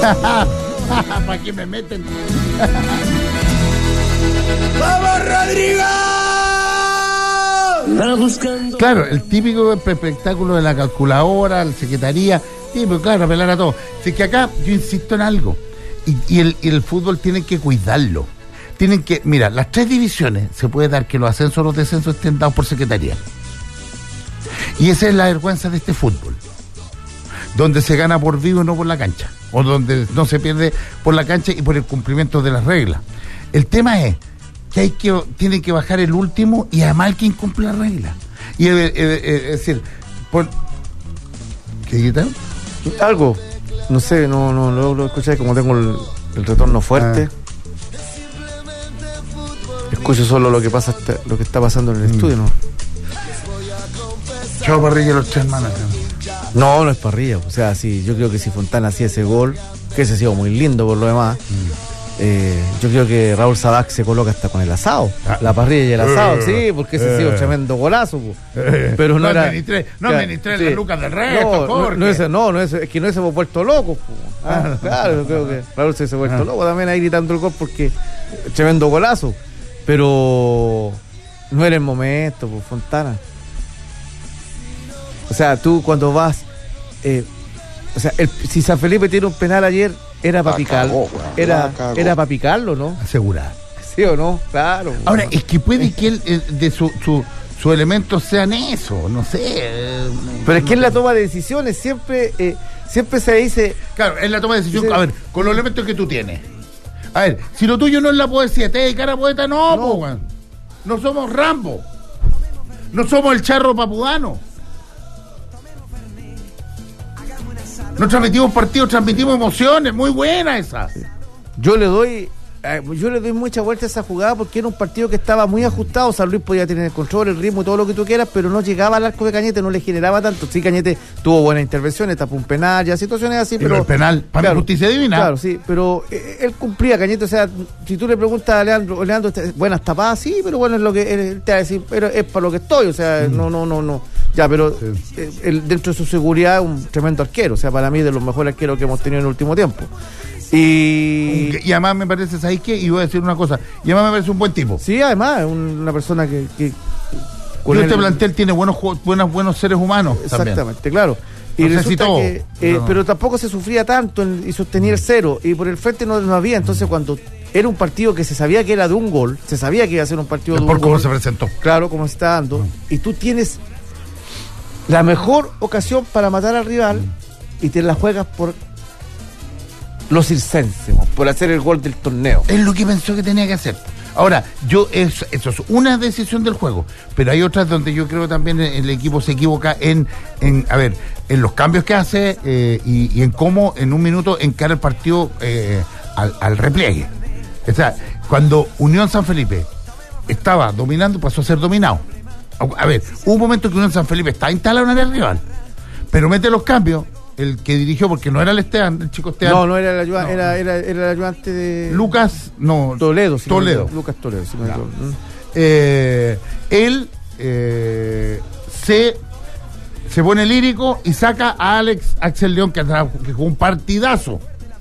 ¿Para qué me meten? ¡Vamos, Rodrigo! Claro, el típico espectáculo de la calculadora, la secretaría, típico, claro, apelar a todo. Así que acá yo insisto en algo, y el fútbol tiene que cuidarlo. Tienen que, mira, las 3 divisiones se puede dar que los ascensos o los descensos estén dados por secretaría. Y esa es la vergüenza de este fútbol, donde se gana por vivo y no por la cancha, o donde no se pierde por la cancha y por el cumplimiento de las reglas. El tema es que tiene que bajar el último y además el que incumple las reglas. Y es decir, ¿qué gritaron? Algo, no sé, no lo escuché, como tengo el retorno fuerte. Escucho solo lo que pasa, lo que está pasando en el estudio, ¿no? Chao parrilla los 3 hermanos. No es parrilla. O sea, sí, yo creo que si Fontana hacía ese gol, que ese ha sido muy lindo por lo demás, yo creo que Raúl Sabac se coloca hasta con el asado. La parrilla y el asado, sí, porque ese ha sido un tremendo golazo. Pero no era... No administré las lucas del resto, Jorge. Es que no se hemos vuelto locos. Claro, yo creo que Raúl se ha vuelto loco también ahí gritando el gol porque tremendo golazo. Pero no era el momento, pues, Fontana. O sea, tú cuando vas... si San Felipe tiene un penal ayer, era para picarlo. Era para picarlo, ¿no? Asegurar. ¿Sí o no? Claro. Ahora, es que puede que él, de sus elementos sean eso, no sé. Pero es que en la toma de decisiones siempre se dice... Claro, en la toma de decisión, a ver, con los elementos que tú tienes. A ver, si lo tuyo no es la poesía, te dedicar a poeta, no. No somos Rambo. No somos el Charro Papudano. No transmitimos partidos, transmitimos emociones. Muy buena esa. Yo le doy mucha vuelta a esa jugada porque era un partido que estaba muy ajustado. San Luis podía tener el control, el ritmo y todo lo que tú quieras, pero no llegaba al arco de Cañete, no le generaba tanto. Sí, Cañete tuvo buenas intervenciones, tapó un penal, ya situaciones así, pero el penal, para claro, justicia divina. Claro, sí, pero él cumplía, Cañete. O sea, si tú le preguntas a Leandro, buenas tapadas, sí, pero bueno, es lo que él te va a decir, pero es para lo que estoy, o sea, no. Ya, pero dentro de su seguridad, un tremendo arquero. O sea, para mí, de los mejores arqueros que hemos tenido en el último tiempo. Y además me parece, ¿sabes qué? Y voy a decir una cosa, y además me parece un buen tipo. Sí, además, es una persona que con este plantel tiene buenos seres humanos. Exactamente, también. Claro. Y no resulta que, pero tampoco se sufría tanto y sostenía el 0. Y por el frente no había. Entonces, cuando era un partido que se sabía que era de un gol, se sabía que iba a ser un partido de un gol. Por cómo se presentó. Claro, como se está dando. Y tú tienes la mejor ocasión para matar al rival y te la juegas por los circenses, por hacer el gol del torneo. Es lo que pensó que tenía que hacer. Ahora, eso es una decisión del juego, pero hay otras donde yo creo también el equipo se equivoca en los cambios que hace y en cómo en un minuto encara el partido al repliegue. O sea, cuando Unión San Felipe estaba dominando, pasó a ser dominado. A ver, hubo un momento que Unión San Felipe estaba instalado en el área rival, pero mete los cambios. El que dirigió, porque no era el Esteban, el chico Esteban. No era el ayudante, era el ayudante de... Lucas, no. Toledo. Lucas Toledo. Él se pone lírico y saca a Axel León, que jugó un partidazo.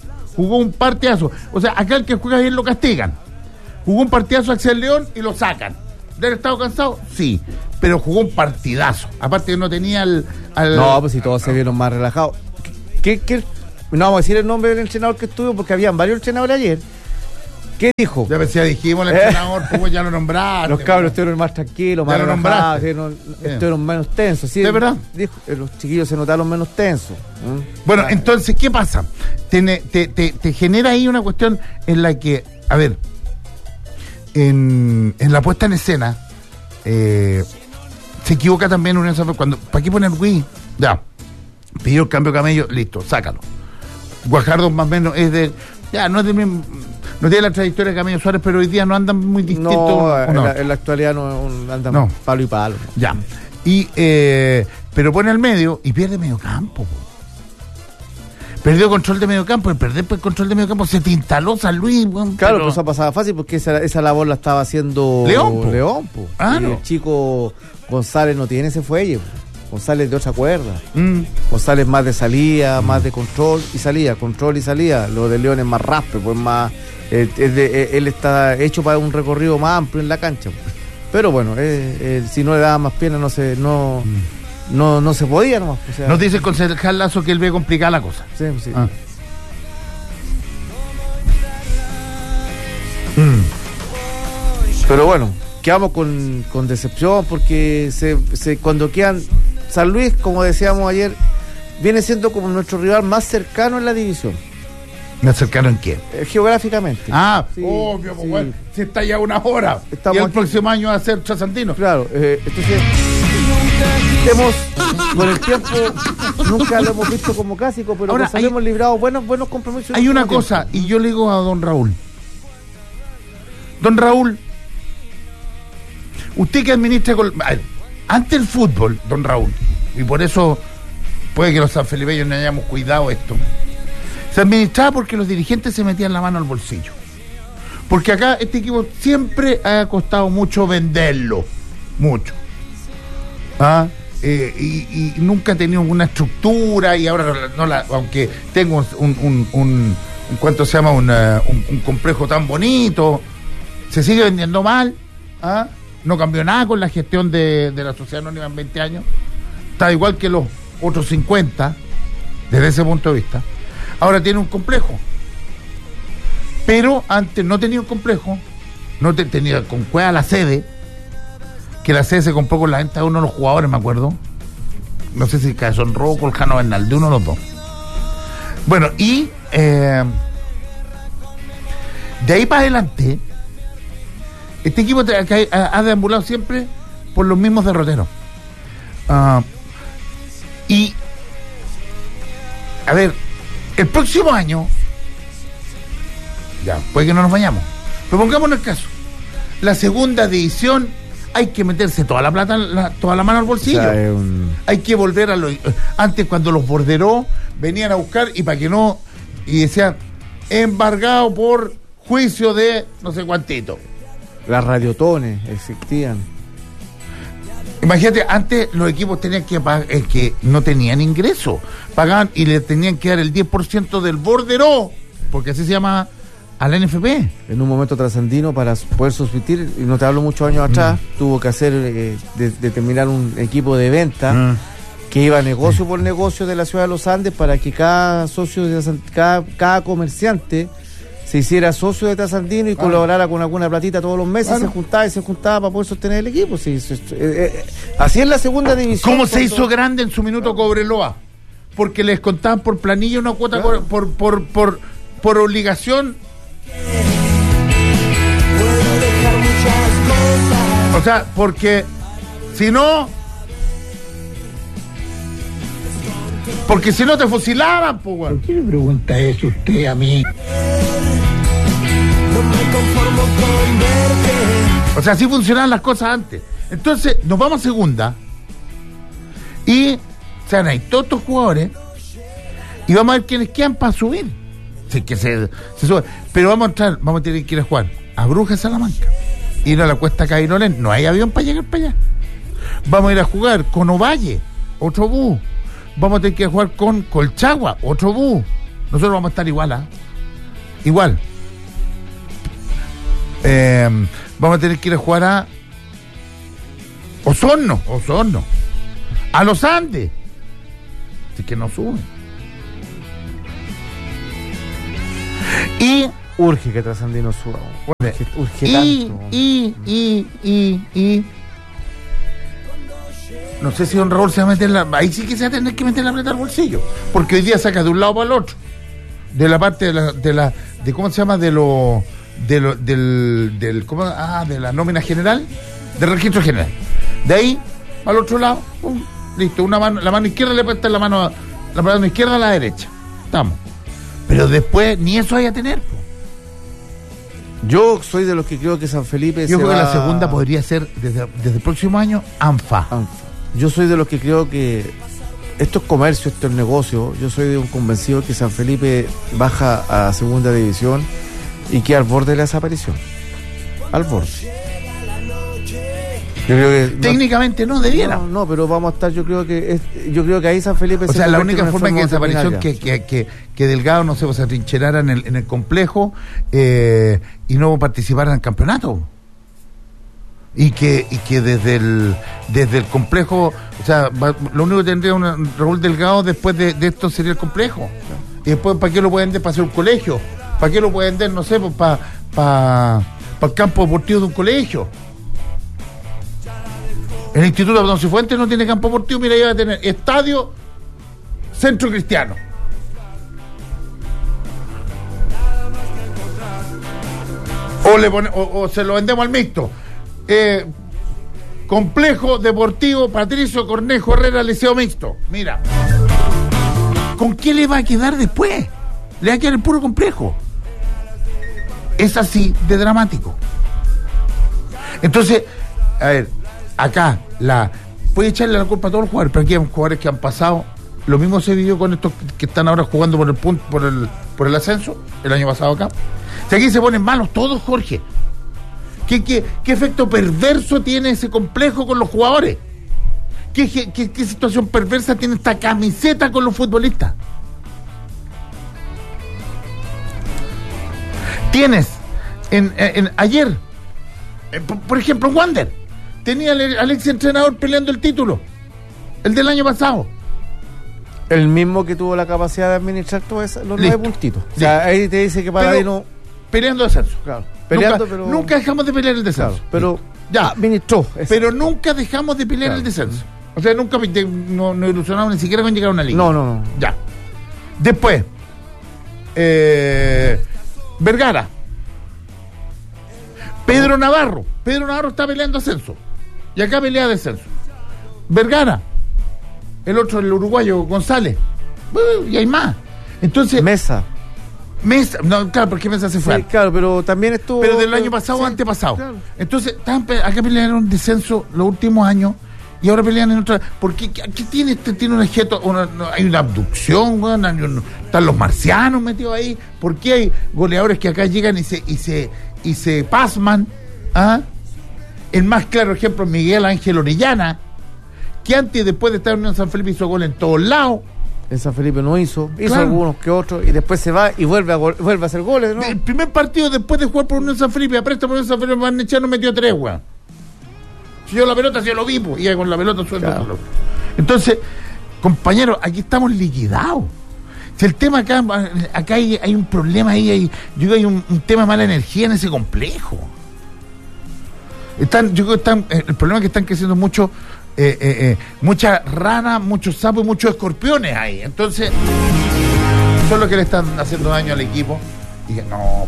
O sea, acá el que juega bien lo castigan. Jugó un partidazo Axel León y lo sacan. ¿De haber estado cansado? Sí, pero jugó un partidazo. Aparte que no tenía No, pues si todos se vieron más relajados. No vamos a decir el nombre del entrenador que estuvo porque habían varios entrenadores ayer. ¿Qué dijo? Ya dijimos el entrenador, pues ya lo nombraron. Los cabros estuvieron más tranquilos, más relajados, estuvieron menos tensos. ¿Sí? ¿De verdad? Dijo, los chiquillos se notaron menos tensos. Bueno, entonces, ¿qué pasa? Te genera ahí una cuestión en la que, a ver, en la puesta en escena, se equivoca también Unión San Felipe. ¿Para qué poner Wii? Ya, pidió el cambio Camello, listo, sácalo. Guajardo más o menos es de... Ya, no es del mismo... No tiene la trayectoria de Camello Suárez, pero hoy día no andan muy distintos. No, en la actualidad andan palo y palo. Ya. Pero pone al medio y pierde medio campo. Perdió control de medio campo. El perder el control de medio campo se te instaló San Luis. Claro, pero eso pasaba fácil porque esa labor la estaba haciendo León. Y el chico González no tiene ese fuelle. González de otra cuerda. González más de salida, más de control y salida. Lo de León es más raspe, pues más. Él está hecho para un recorrido más amplio en la cancha. Pero bueno, si no le daba más piernas no se podía nomás. O sea, nos dice el concejal Lazo que él ve complicada la cosa. Sí. Pero bueno, quedamos con decepción porque cuando quedan San Luis, como decíamos ayer, viene siendo como nuestro rival más cercano en la división. ¿Más cercano en qué? Geográficamente. Sí, obvio, sí. Bueno, si está ya una hora. Estamos y el aquí. próximo año va a ser Trasandino. Claro, entonces con el tiempo nunca lo hemos visto como clásico, pero ahora, nos hemos librado buenos compromisos. Hay una cosa, y yo le digo a don Raúl. Don Raúl, usted que administra ante el fútbol, don Raúl, y por eso puede que los sanfelipeños no hayamos cuidado esto, se administraba porque los dirigentes se metían la mano al bolsillo. Porque acá este equipo siempre ha costado mucho venderlo. Mucho. Y nunca ha tenido una estructura, y ahora aunque tengo un ¿cuánto se llama? Un complejo tan bonito, se sigue vendiendo mal. No cambió nada con la gestión de la Sociedad Anónima en 20 años. Está igual que los otros 50 desde ese punto de vista. Ahora tiene un complejo, pero antes no tenía un complejo, no tenía con cueva la sede, que la sede se compró con la venta de uno de los jugadores, me acuerdo, no sé si Cabezón Rojo o el Jano Bernal, de uno de los dos. Bueno, y de ahí para adelante este equipo ha deambulado siempre por los mismos derroteros. Y a ver, el próximo año, ya, puede que no nos vayamos, pero pongámonos el caso, la segunda división, hay que meterse toda la plata, toda la mano al bolsillo. O sea, hay que volver a lo... Antes, cuando los borderos venían a buscar, y para que no... Y decían, embargado por juicio de no sé cuántito. Las radiotones existían. Imagínate, antes los equipos tenían que pagar, que no tenían ingreso, pagaban y le tenían que dar el 10% del borderó, porque así se llama a la NFP. En un momento Trasandino, para poder subsistir, y no te hablo muchos años atrás, tuvo que hacer determinar un equipo de venta que iba negocio por negocio de la ciudad de los Andes, para que cada socio cada comerciante se hiciera socio de Trasandino y colaborara con alguna platita todos los meses. Se juntaba para poder sostener el equipo. Así es la segunda división. ¿Cómo se hizo grande en su minuto Cobreloa? Porque les contaban por planilla una cuota, por obligación. O sea, porque si no te fusilaban, pues, bueno. ¿Por qué me pregunta eso usted a mí? O sea, así funcionaban las cosas antes. Entonces, nos vamos a segunda y se van a ir todos estos jugadores y vamos a ver quiénes quedan para subir. Sí, que se sube. Pero vamos a tener que ir a jugar a Brujas, Salamanca, ir a la Cuesta Cairolén, no hay avión para llegar para allá. Vamos a ir a jugar con Ovalle, otro bus. Vamos a tener que ir a jugar con Colchagua, otro bus. Nosotros vamos a estar igual, igual. Vamos a tener que ir a jugar a Osorno, a los Andes. Así que no suben. Y urge que Trasandino suba. Urge tanto. Y no sé si don Raúl se va a meter ahí sí que se va a tener que meter la plata al bolsillo, porque hoy día saca de un lado para el otro, de la parte de ¿cómo se llama? De la nómina general, del registro general. De ahí al otro lado, listo, la mano izquierda le presta la mano izquierda a la derecha. Estamos. Pero después ni eso hay a tener. Yo soy de los que creo que San Felipe yo creo que la segunda podría ser desde el próximo año ANFA. Yo soy de los que creo que esto es comercio, esto es negocio. Yo soy de un convencido que San Felipe baja a segunda división y queda al borde de la desaparición. Al borde. Yo creo que técnicamente no debiera. No, pero vamos a estar, yo creo que ahí San Felipe o sea, la única forma que desapareció que Delgado, no sé, se atrincherara en el complejo y no participara en el campeonato. Y que desde el complejo, o sea, lo único que tendría Raúl Delgado después de esto sería el complejo. Y después, ¿para qué lo pueden vender? Para hacer un colegio. ¿Para qué lo pueden vender? No sé, pues, para el campo deportivo de un colegio. El Instituto Don Cifuentes no tiene campo deportivo, mira, ya va a tener estadio Centro Cristiano. O se lo vendemos al mixto. Complejo Deportivo Patricio Cornejo Herrera Liceo Mixto. Mira, ¿con qué le va a quedar después? Le va a quedar el puro complejo. Es así de dramático. Entonces, a ver, acá puede echarle la culpa a todos los jugadores, pero aquí hay jugadores que han pasado. Lo mismo se vivió con estos que están ahora jugando por el ascenso el año pasado acá. O sea, aquí se ponen malos todos, Jorge. ¿Qué efecto perverso tiene ese complejo con los jugadores? ¿Qué situación perversa tiene esta camiseta con los futbolistas? Tienes ayer, por ejemplo, Wander tenía al ex entrenador peleando el título, el del año pasado. El mismo que tuvo la capacidad de administrar todos los 9 puntitos. O sea, ahí te dice que Paladino peleando descenso. Claro. Peleando, nunca dejamos de pelear el descenso. Claro, pero ya administró. Pero nunca dejamos de pelear el descenso. O sea, nunca no ilusionamos ni siquiera con llegar a una liga. No. Ya. Después, Vergara. Pedro Navarro está peleando ascenso. Y acá pelea descenso. Vergara. El otro, el uruguayo, González. Y hay más. Entonces. Mesa, no, claro, porque Mesa se fue. Sí, claro, pero también estuvo. Pero del año pasado o antepasado. Claro. Entonces, acá pelearon descenso los últimos años y ahora pelean en otra. Porque aquí tiene un objeto, hay una abducción, están los marcianos metidos ahí. ¿Por qué hay goleadores que acá llegan y se pasman? ¿Ah? El más claro ejemplo es Miguel Ángel Orellana, que antes y después de estar en Unión San Felipe hizo gol en todos lados. En San Felipe no hizo claro. Algunos que otros, y después se va y vuelve a hacer goles, ¿no? El primer partido después de jugar por Unión San Felipe, a préstamo por Unión San Felipe, Barnechano metió 3, weón. Si yo la pelota, si yo lo vi, pues, iba con la pelota suelta. Claro. Entonces, compañeros, aquí estamos liquidados. Si el tema acá hay un problema ahí, yo creo que hay un tema de mala energía en ese complejo. El problema es que están creciendo mucho. Muchas ranas, muchos sapos y muchos escorpiones ahí. Entonces, son los que le están haciendo daño al equipo. Y dije, no,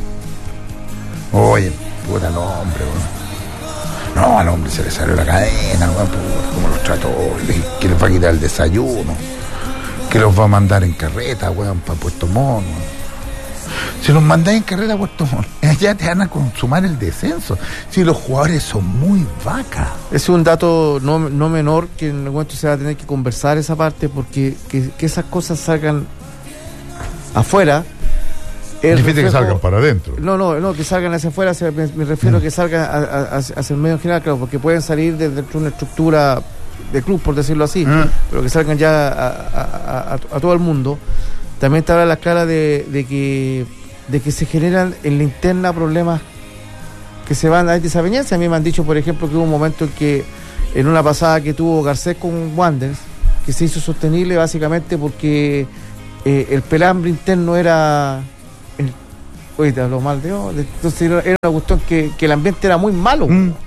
oye, puta, no, hombre, no, al hombre se le salió la cadena, como los trató, que les va a quitar el desayuno, que los va a mandar en carreta, weón, para Puerto Montt. Si los mandáis en carrera a Puerto Montt, allá te van a consumar el descenso. Si los jugadores son muy vacas. Es un dato no menor que en algún momento se va a tener que conversar esa parte, porque que esas cosas salgan afuera. Es difícil que salgan para adentro. No, que salgan hacia afuera, me refiero a que salgan hacia el medio en general, claro, porque pueden salir desde una estructura de club, por decirlo así, pero que salgan ya a todo el mundo. También te habla las claras de que se generan en la interna problemas que se van a desavenencia. A mí me han dicho, por ejemplo, que hubo un momento en que, en una pasada que tuvo Garcés con Wanderers, que se hizo sostenible básicamente porque el pelambre interno era... Oye, te habló mal de Dios. Entonces era una cuestión que el ambiente era muy malo.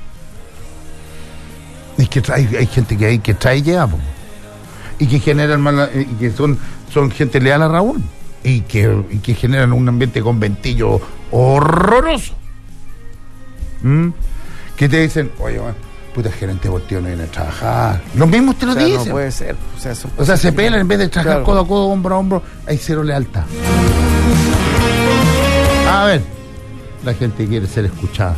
Es que hay gente que trae y lleva, y que generan y que son gente leal a Raúl y que generan un ambiente conventillo horroroso. Que te dicen, oye, man, puta, el gerente deportivo no viene a trabajar. Los mismos te lo dicen. No puede ser. O sea, se pelan en vez de trabajar codo a codo, hombro a hombro. Hay cero lealtad. A ver, la gente quiere ser escuchada.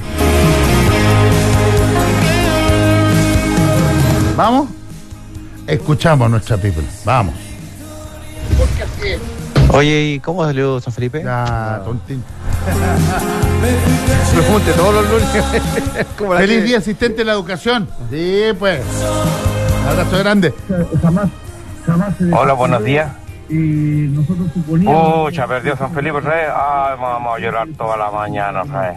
¿Vamos? Escuchamos a nuestra people. Vamos. Oye, ¿y cómo salió San Felipe? Ya, tontín. Pregunte todos los lunes. Feliz día, asistente de la educación. Sí, pues. Abrazo grande. Jamás Hola, buenos días. y nosotros suponíamos... Pucha, perdió San Felipe otra vez. Ay, vamos a llorar toda la mañana otra vez.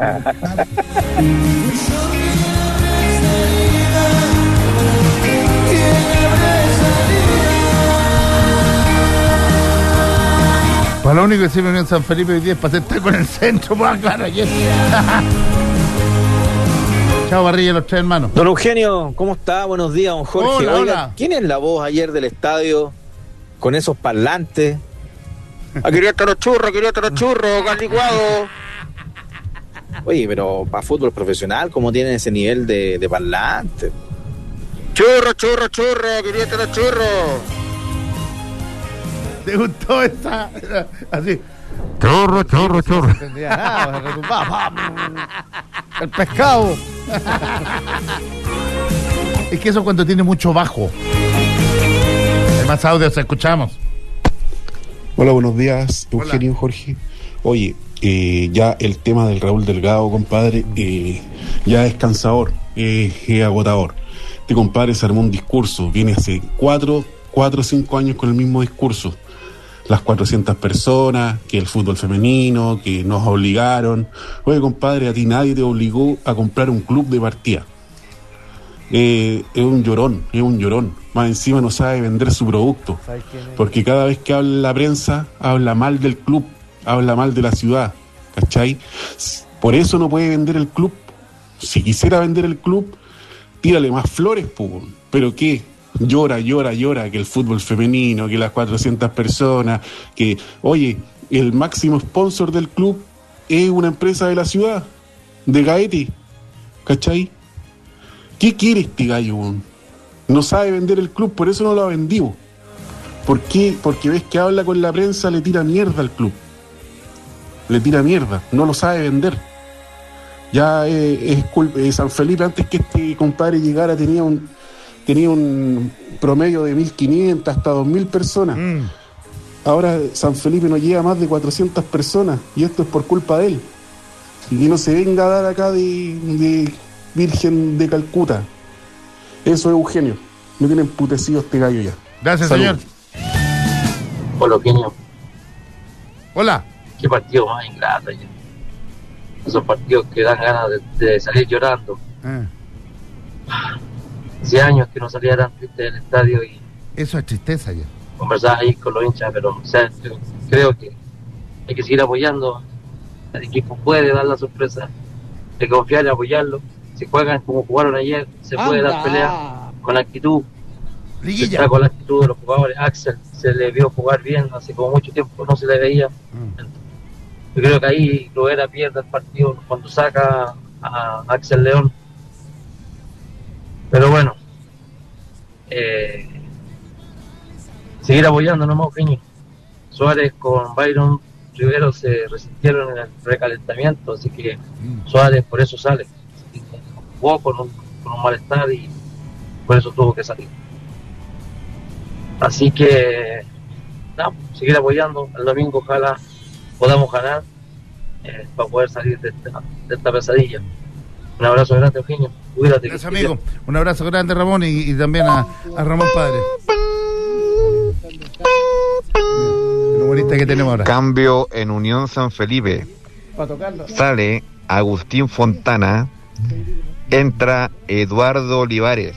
Para lo único que sirve en San Felipe hoy día es para hacer taco en el centro, pues claro, ayer. Chao, Barrilla, los tres hermanos. Don Eugenio, ¿cómo está? Buenos días, don Jorge. Hola, Oiga, hola. ¿quién es la voz ayer del estadio con esos parlantes? Quería estar los churros, licuado. Oye, pero para fútbol profesional, ¿cómo tienen ese nivel de parlante? Churro, quería estar los churros. ¿Te gustó esa? Así. No entendía nada, se retumbaba. El pescado. Es que eso cuando tiene mucho bajo. Hay más audios, escuchamos. Hola, buenos días, Eugenio, Hola. Jorge. Oye, ya el tema del Raúl Delgado, compadre, ya es cansador, es agotador. Este compadre se armó un discurso, viene hace 4 o 5 años con el mismo discurso. Las 400 personas, que el fútbol femenino, que nos obligaron. Oye, compadre, a ti nadie te obligó a comprar un club de partida. Es un llorón. Más encima no sabe vender su producto. Porque cada vez que habla en la prensa, habla mal del club, habla mal de la ciudad. ¿Cachai? Por eso no puede vender el club. Si quisiera vender el club, tírale más flores, po. ¿Pero qué? Llora, que el fútbol femenino, que las 400 personas, que, oye, el máximo sponsor del club es una empresa de la ciudad, de Gaete, ¿cachai? ¿Qué quiere este gallo? No sabe vender el club, por eso no lo ha vendido. ¿Por qué? Porque ves que habla con la prensa, le tira mierda al club. Le tira mierda, no lo sabe vender. Ya es culpa de San Felipe, antes que este compadre llegara tenía un promedio de 1.500 hasta 2.000 personas. Ahora San Felipe no llega a más de 400 personas y esto es por culpa de él. Y que no se venga a dar acá de Virgen de Calcuta. Eso es Eugenio. Me tiene emputecido este gallo ya. Gracias, Salud. señor. Hola, Eugenio. Hola. Qué partido más ingrato ya. Esos partidos que dan ganas de salir llorando. Hace años que no salía tan triste del estadio y Eso es tristeza ya. conversaba ahí con los hinchas, pero o sea, yo creo que hay que seguir apoyando. El equipo puede dar la sorpresa, hay que confiar y apoyarlo. Si juegan como jugaron ayer, se puede dar pelea con actitud. Se Liguilla. está con la actitud de los jugadores. Axel se le vio jugar bien, hace como mucho tiempo no se le veía. Yo creo que ahí Lovera pierde el partido cuando saca a Axel León. Pero bueno, seguir apoyando nomás, Eugenio. Suárez con Byron Rivero se resistieron en el recalentamiento, así que Suárez por eso sale. Jugó con un malestar y por eso tuvo que salir. Así que, nada, seguir apoyando. El domingo ojalá podamos ganar para poder salir de esta pesadilla. Un abrazo grande, Eugenio. Cuídate. Gracias, amigo. Un abrazo grande, Ramón, y también a Ramón Padre. El humorista que tenemos ahora. Cambio en Unión San Felipe. Para tocarlo. Sale Agustín Fontana. Entra Eduardo Olivares.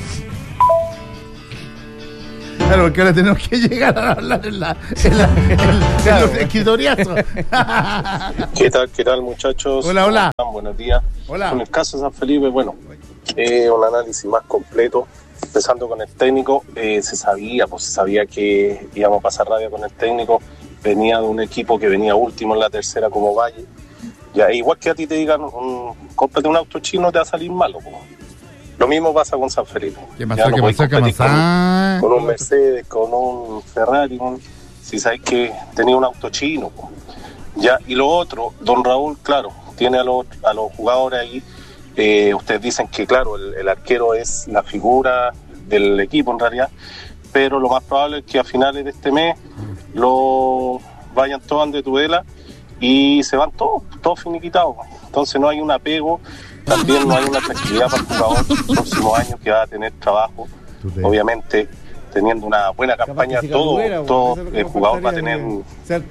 Claro, porque ahora tenemos que llegar a hablar en los escritoriazos. ¿Qué tal, muchachos? Hola, hola. Buenos días. Hola. Con el caso de San Felipe, bueno, un análisis más completo. Empezando con el técnico, se sabía que íbamos a pasar rabia con el técnico. Venía de un equipo que venía último en la tercera como Valle. Ya, igual que a ti te digan, cómprate un auto chino, te va a salir malo. Lo mismo pasa con San Felipe. ¿Qué pasó? Con un Mercedes, con un Ferrari, si sabes que tenía un auto chino. Ya, y lo otro, don Raúl, claro, tiene a los jugadores ahí. Ustedes dicen que, claro, el arquero es la figura del equipo en realidad, pero lo más probable es que a finales de este mes lo vayan todos de Tudela y se van todos finiquitados. Entonces no hay un apego, también no hay una tranquilidad para el jugador los próximos años que va a tener trabajo. Obviamente, teniendo una buena campaña, todo el jugador va a tener un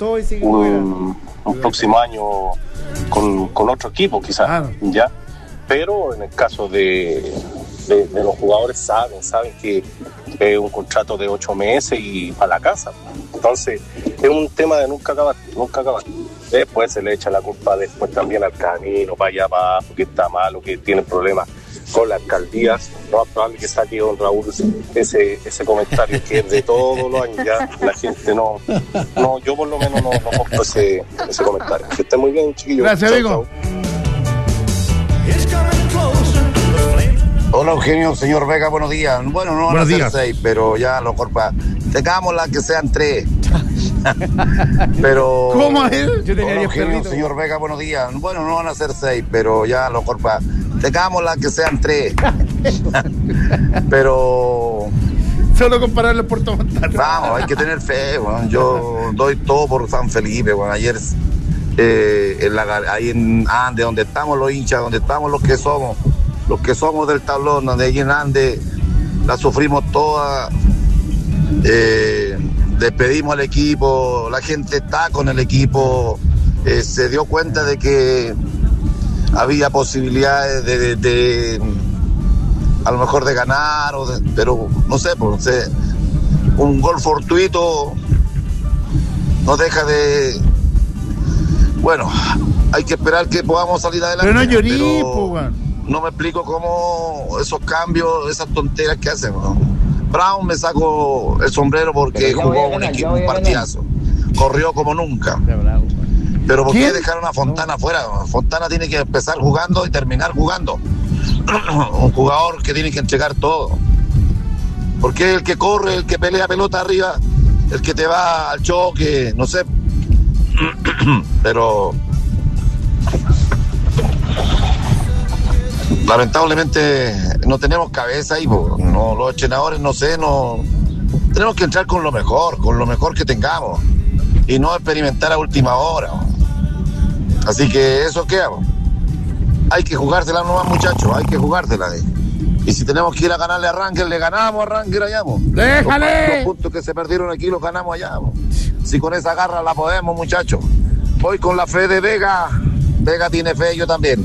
próximo año con otro equipo quizás, ¿ya? Pero en el caso de los jugadores saben que es un contrato de 8 meses y para la casa. Entonces es un tema de nunca acabar. Después se le echa la culpa después también al camino, para allá, para abajo, que está malo, que tiene problemas con la alcaldía. No es probable que saque don Raúl ese comentario que es de todos los años. Ya la gente no, yo por lo menos no compro ese comentario. Que esté muy bien, chiquillos. Gracias, amigo. Hola, Eugenio, señor Vega, buenos días. Bueno, no van a ser 6, pero ya lo corpa. Tengámosla que sean 3. Pero. ¿Cómo es? Yo tenía 10 perritos. Señor Vega, buenos días. Bueno, no van a ser 6, pero ya lo corpa. Tengámosla que sean 3. Pero. Solo compararlo por Puerto Montano. Vamos, hay que tener fe, bueno. Yo doy todo por San Felipe, bueno. Ayer ahí en Ande, donde estamos los hinchas, donde estamos los que somos del tablón, donde allí en Ande la sufrimos toda, despedimos al equipo, la gente está con el equipo, se dio cuenta de que había posibilidades de a lo mejor de ganar, pero no sé, pues, un gol fortuito no deja de... Bueno, hay que esperar que podamos salir adelante. Pero no llorí, pues. No me explico cómo esos cambios, esas tonteras que hacen, ¿no? Brown me saco el sombrero porque jugó un partidazo. Corrió como nunca. Pero ¿por qué dejaron a Fontana afuera? Fontana tiene que empezar jugando y terminar jugando. Un jugador que tiene que entregar todo. Porque el que corre, el que pelea pelota arriba, el que te va al choque, no sé. Pero lamentablemente no tenemos cabeza ahí, no, los entrenadores no tenemos que entrar con lo mejor que tengamos y no experimentar a última hora. Así que eso queda. Hay que jugársela nomás, muchachos, hay que jugársela. Y si tenemos que ir a ganarle a Rangel, le ganamos a Rangel allá. ¡Déjale! Los puntos que se perdieron aquí los ganamos allá. Si con esa garra la podemos, muchachos. Voy con la fe de Vega. Vega tiene fe, yo también.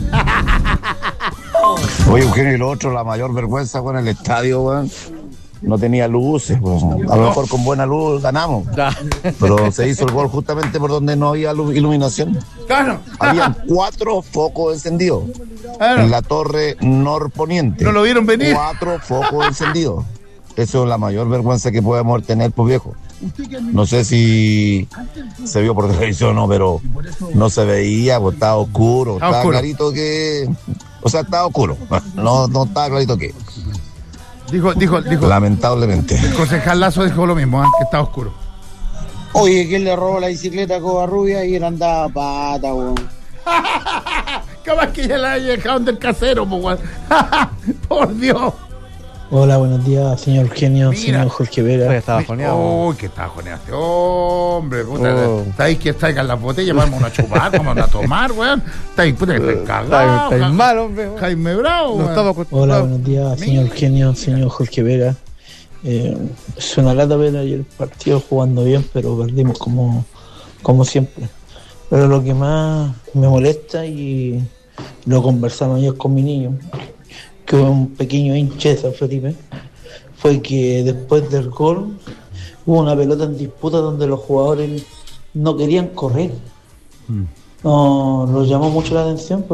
Oye, Eugenio, y lo otro, la mayor vergüenza con el estadio, weón. No tenía luces, weón. A lo mejor con buena luz ganamos. Pero se hizo el gol justamente por donde no había iluminación. Claro. Habían 4 focos encendidos. Claro. En la torre norponiente. No lo vieron venir. 4 focos encendidos. Eso es la mayor vergüenza que podemos tener, pues, viejo. No sé si se vio por televisión o no, pero no se veía, pues estaba oscuro. Estaba clarito que... O sea, estaba oscuro. No estaba clarito que... Dijo. Lamentablemente. El concejal Lazo dijo lo mismo, que estaba oscuro. Oye, que él le robó la bicicleta a Covarrubia y él andaba pata, weón. Capaz que ya la haya dejado del casero, pues, weón. Por Dios. Hola, buenos días, señor Eugenio, señor Jorge Vega. Estaba joneado. Uy, que estaba joneado este hombre, puta. ¿Estáis que traigan las botellas? Vamos a chupar, vamos a tomar, weón. Estáis, puta, que estáis cagados. Estáis mal, hombre. Jaime Bravo, weón. Hola, buenos días, señor Eugenio, señor Jorge Vega. Es una lata ver ayer el partido jugando bien, pero perdimos como siempre. Pero lo que más me molesta, y lo conversamos ayer con mi niño, que fue un pequeño hincha de San Felipe, fue que después del gol hubo una pelota en disputa donde los jugadores no querían correr. Nos llamó mucho la atención